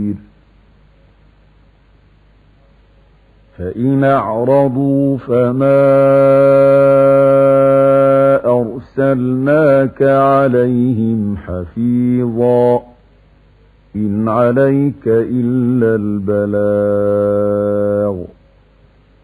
فإن أعرضوا فما أرسلناك عليهم حفيظا إن عليك إلا البلاغ